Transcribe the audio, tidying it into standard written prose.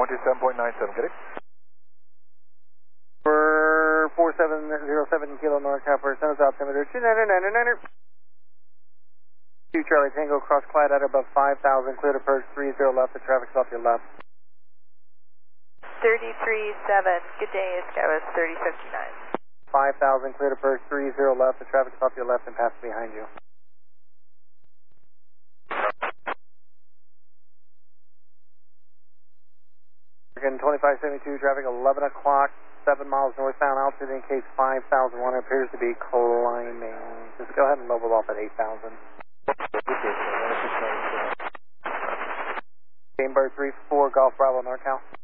127.97, get it? For 4707 Kilo NorCal for Centers altimeter 299. 2 Charlie Tango, cross Clyde at above 5,000, clear to approach 30 left, the traffic's off your left. 33-7, good day, Skywest 3059. 5,000, clear to approach 30 left, the traffic's off your left and pass behind you. Again, 2572, traffic 11 o'clock, 7 miles northbound, altitude indicates 5,001, appears to be climbing. Just go ahead and level off at 8,000. Game Bird 3-4, Golf Bravo, NorCal.